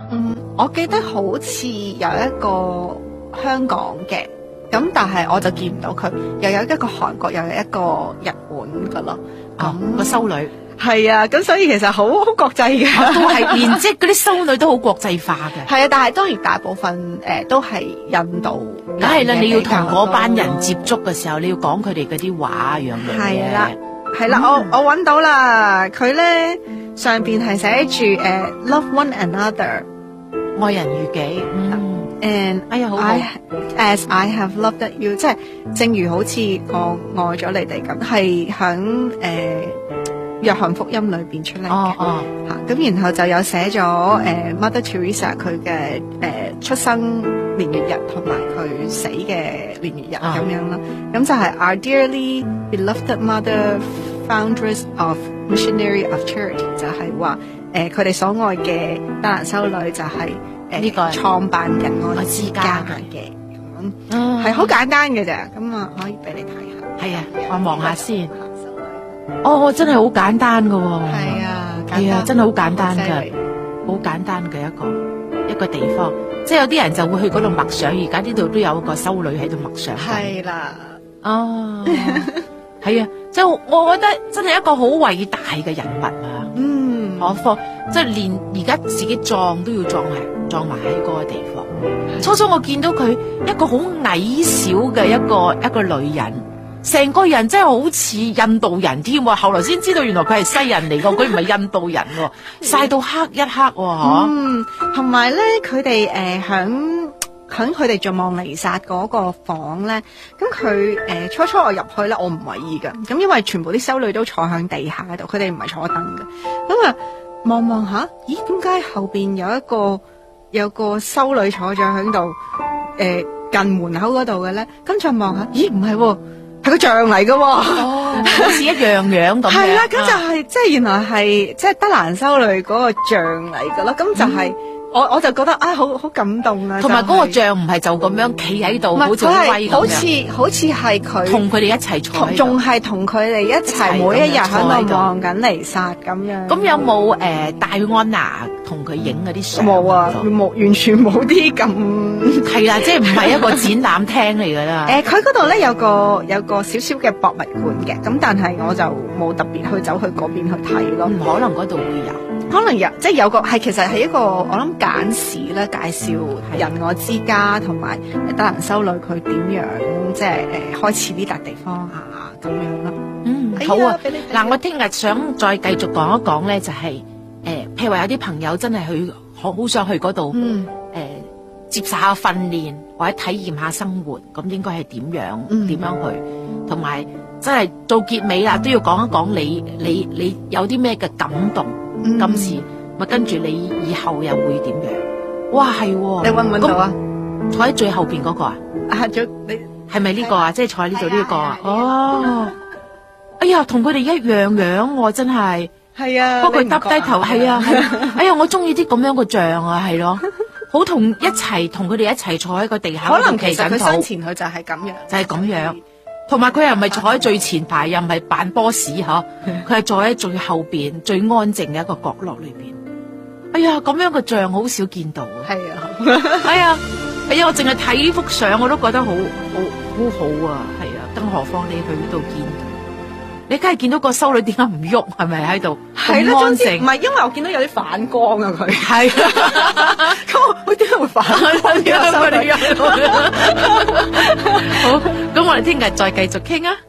我記得好似有一個香港嘅，咁但係我就見唔到佢，又有一個韓國，又有一個日本噶咯。 個修女係啊，咁所以其實好國際嘅， 都係連即係嗰啲修女都好國際化嘅。 係啊，但係當然大部分都係印度。 梗係啦，你要同嗰班人接觸嘅時候，你要講佢哋嗰啲話樣嘅。 係啦，係啦，我揾到啦，佢咧上邊係寫住love one another， 愛人如己。 And 哎呀，好 as I have loved you， 即係正如好似我愛咗你哋咁，係響約翰福音裏邊出嚟嘅。咁然後就有寫咗Mother Teresa 佢嘅出生年月日同埋佢死嘅年月日咁樣啦。咁就係 Our dearly beloved mother, foundress of missionary of charity， 就係話佢哋所愛嘅德蘭修女就係呢個創辦人愛之家嘅，咁係好簡單嘅咋，咁啊可以俾你睇下。 係啊，我望下先。真係好簡單噶。 係啊， 係啊，真係好簡單噶，好簡單嘅一個地方。即係有啲人就會去嗰度默想，而家呢度都有個修女喺度默想。 係啦， 係啊，即係我覺得真係一個好偉大嘅人物啊。何況即係連而家自己葬都要葬埋喺嗰個地方。初初我見到佢一個好矮小嘅一個女人，成個人真係好似印度人添。後來先知道原來佢係西人嚟㗎，佢唔係印度人喎，曬到黑一黑喎。 同埋咧，佢哋響佢哋做望彌撒嗰個房咧，咁佢初初我入去咧，我唔為意㗎。咁因為全部啲修女都坐響地下度，佢哋唔係坐凳嘅。咁啊望下，咦？點解後邊有個修女坐咗響度？近門口嗰度嘅咧，跟住望下，咦？唔係喎，係個像嚟㗎喎。 好似一樣樣咁。 係啦，咁就係即係原來係即係德蘭修女嗰個像嚟㗎咯。咁就係。我就覺得好感動啊！ 同埋嗰個像唔係就咁樣企喺度，好似好威咁樣。 好似係佢同佢哋一齊坐， 仲係同佢哋一齊每一日喺度望緊彌撒咁樣。 咁有冇戴安娜同佢影嗰啲相？ 冇啊，完全冇啲咁。 係啦，即係唔係一個展覽廳嚟㗎啦。 佢嗰度咧有個少少嘅博物館嘅，咁但係我就冇特別去走去嗰邊去睇咯。 可能嗰度會有。 可能有，即係有個係，其實係一個我諗簡史咧，介紹仁愛之家同埋德蘭修女佢點樣即係開始呢笪地方啊咁樣咯。好啊， 嗱，我聽日想再繼續講一講咧，就係譬如話有啲朋友真係去好想去嗰度接受下訓練或者體驗下生活，咁應該係點樣去，同埋真係到結尾啦都要講一講你有啲咩嘅感動。今次咪跟住你以後又會點樣？哇，係喎！ 你搵唔搵到啊？ 坐喺最後邊嗰個啊？ 你係咪呢個啊？即係坐喺呢度呢個啊？哎呀，同佢哋一樣樣喎，真係。 係啊。 不過佢耷低頭，係啊。哎呀，我中意啲咁樣嘅像啊，係咯，好同佢哋一齊坐喺個地下。 可能其實佢生前佢就係咁樣。 就係咁樣。同埋佢又唔係坐喺最前排，又唔係扮 boss 嗬，佢係坐喺最後邊最安靜嘅一個角落裏邊。哎呀，咁樣嘅像好少見到啊！ 係啊， 哎呀，我淨係睇呢幅相我都覺得好好啊！係啊，更何況你去呢度見到，你梗係見到個修女點解唔喐？係咪喺度咁安靜？ 唔係，因為我見到有啲反光啊！佢係， 咁佢點解會反光？ 好，咁我哋聽日再繼續傾啊！